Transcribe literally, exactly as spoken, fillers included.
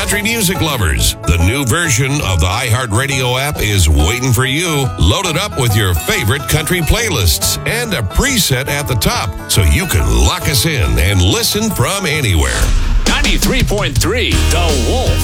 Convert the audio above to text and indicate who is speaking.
Speaker 1: country music lovers. The new version of the iHeartRadio app is waiting for you. Load it up with your favorite country playlists and a preset at the top so you can lock us in and listen from anywhere.
Speaker 2: ninety-three point three The Wolf.